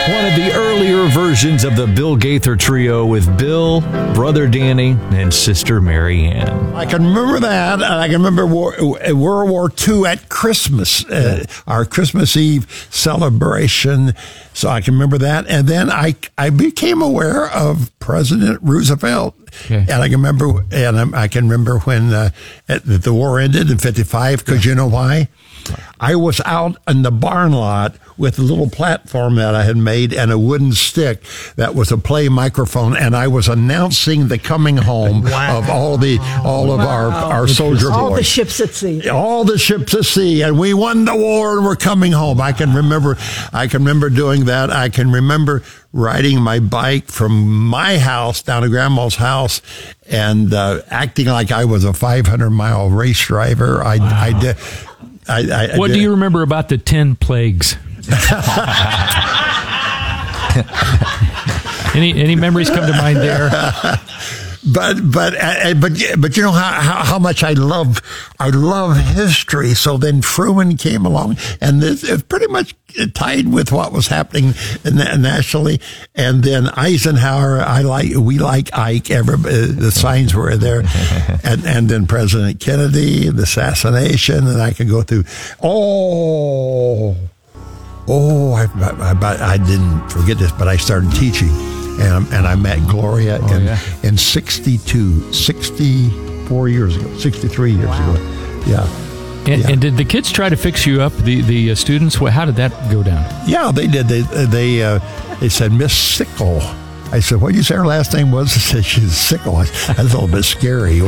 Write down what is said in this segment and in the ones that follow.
One of the earlier versions of the Bill Gaither Trio with Bill, Brother Danny, and Sister Mary Ann. I can remember that, and I can remember World War II at Christmas, our Christmas Eve celebration. So I can remember that. And then I became aware of President Roosevelt. Okay. And I can remember when the war ended in 1955, because you know why? I was out in the barn lot with a little platform that I had made and a wooden stick that was a play microphone, and I was announcing the coming home of all of our soldier boys. All the ships at sea. All the ships at sea, and we won the war and we're coming home. I can remember doing that. I can remember riding my bike from my house down to Grandma's house and acting like I was a 500-mile race driver. I did. What do you remember about the 10 plagues? Any memories come to mind there? But you know how much I love history. So then Truman came along, and it's pretty much tied with what was happening nationally. And then Eisenhower, we like Ike. The signs were there, and then President Kennedy, the assassination, and I could go through. I didn't forget this, but I started teaching. And I met Gloria in 64 years ago, 63 years ago. Yeah. And did the kids try to fix you up, the students? How did that go down? Yeah, they did. They said, Miss Sickle. I said, what did you say her last name was? They said, she's Sickle. That's a little bit scary.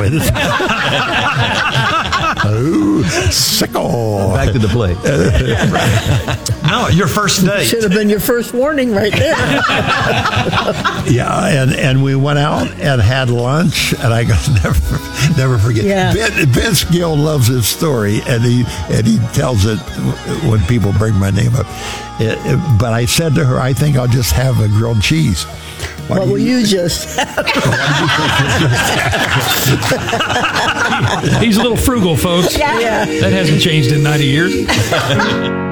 Oh, Sickle. Back to the play. No, your first date. Should have been your first warning right there. Yeah, and we went out and had lunch, and I never forget. Yeah. Vince Gill loves his story, and he tells it when people bring my name up. But I said to her, I think I'll just have a grilled cheese. What will you just have? He's a little frugal, folks. Yeah. That hasn't changed in 90 years.